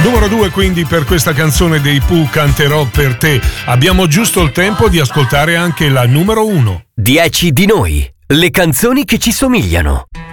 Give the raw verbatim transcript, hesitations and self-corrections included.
Numero due quindi per questa canzone dei Pooh, Canterò per te. Abbiamo giusto il tempo di ascoltare anche la numero uno. Dieci di noi, le canzoni che ci somigliano.